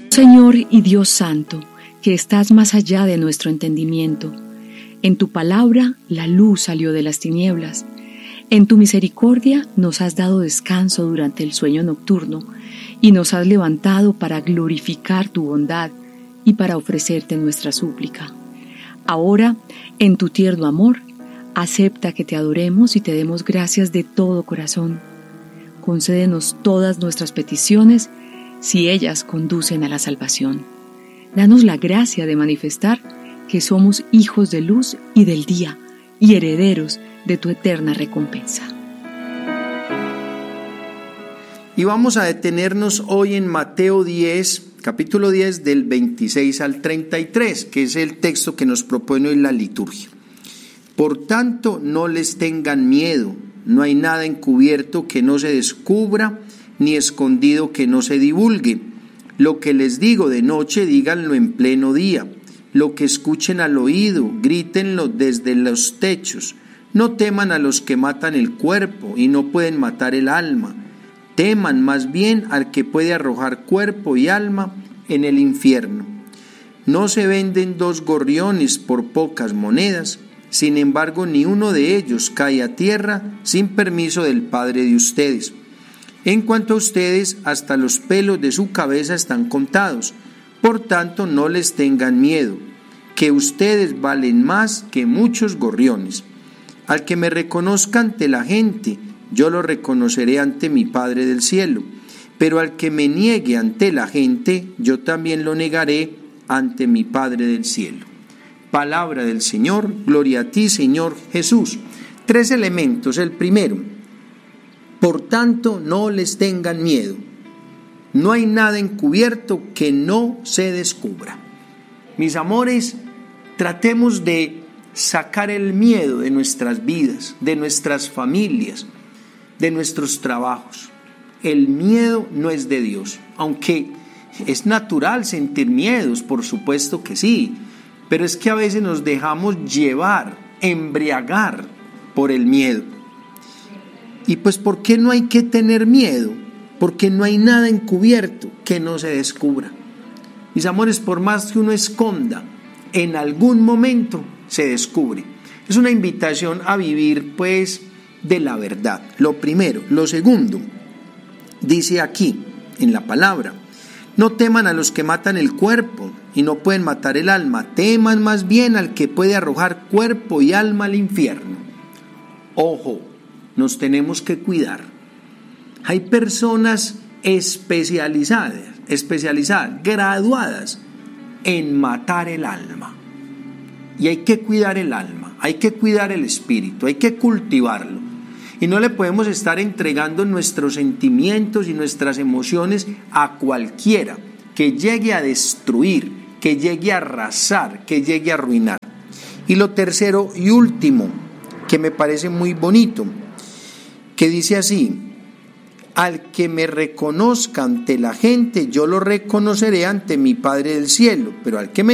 Señor y Dios Santo, que estás más allá de nuestro entendimiento. En tu palabra la luz salió de las tinieblas. En tu misericordia nos has dado descanso durante el sueño nocturno y nos has levantado para glorificar tu bondad y para ofrecerte nuestra súplica. Ahora, en tu tierno amor, acepta que te adoremos y te demos gracias de todo corazón. Concédenos todas nuestras peticiones si ellas conducen a la salvación. Danos la gracia de manifestar que somos hijos de luz y del día y herederos de tu eterna recompensa. Y vamos a detenernos hoy en Mateo 10, capítulo 10, del 26 al 33, que es el texto que nos propone hoy la liturgia. Por tanto, no les tengan miedo, no hay nada encubierto que no se descubra, ni escondido que no se divulgue. Lo que les digo de noche, díganlo en pleno día. Lo que escuchen al oído, grítenlo desde los techos. No teman a los que matan el cuerpo y no pueden matar el alma. Teman más bien al que puede arrojar cuerpo y alma en el infierno. No se venden 2 gorriones por pocas monedas, sin embargo ni uno de ellos cae a tierra sin permiso del Padre de ustedes. En cuanto a ustedes, hasta los pelos de su cabeza están contados. Por tanto, no les tengan miedo, que ustedes valen más que muchos gorriones. Al que me reconozca ante la gente, yo lo reconoceré ante mi Padre del cielo. Pero al que me niegue ante la gente, yo también lo negaré ante mi Padre del cielo. Palabra del Señor, gloria a ti, Señor Jesús. 3 elementos. El primero, por tanto, no les tengan miedo. No hay nada encubierto que no se descubra. Mis amores, tratemos de sacar el miedo de nuestras vidas, de nuestras familias, de nuestros trabajos. El miedo no es de Dios, aunque es natural sentir miedos, por supuesto que sí, pero es que a veces nos dejamos llevar, embriagar por el miedo. Y pues, ¿por qué no hay que tener miedo? Porque no hay nada encubierto que no se descubra. Mis amores, por más que uno esconda, en algún momento se descubre. Es una invitación a vivir, pues, de la verdad. Lo primero. Lo segundo, dice aquí, en la palabra, no teman a los que matan el cuerpo y no pueden matar el alma. Teman más bien al que puede arrojar cuerpo y alma al infierno. Ojo, nos tenemos que cuidar. Hay personas especializadas, graduadas en matar el alma. Y hay que cuidar el alma, hay que cuidar el espíritu, hay que cultivarlo. Y no le podemos estar entregando nuestros sentimientos y nuestras emociones a cualquiera que llegue a destruir, que llegue a arrasar, que llegue a arruinar. Y lo tercero y último, que me parece muy bonito, que dice así: al que me reconozca ante la gente, yo lo reconoceré ante mi Padre del cielo, pero al que me